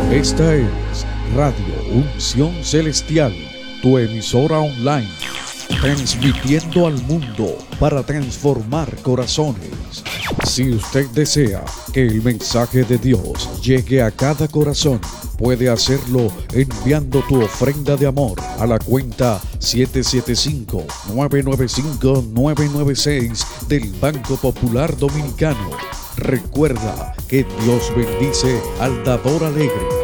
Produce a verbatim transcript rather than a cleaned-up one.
Esta es Radio Unción Celestial, tu emisora online, transmitiendo al mundo para transformar corazones. Si usted desea que el mensaje de Dios llegue a cada corazón, puede hacerlo enviando tu ofrenda de amor a la cuenta siete siete cinco, nueve nueve cinco, nueve nueve seis del Banco Popular Dominicano. Recuerda que Dios bendice al dador alegre.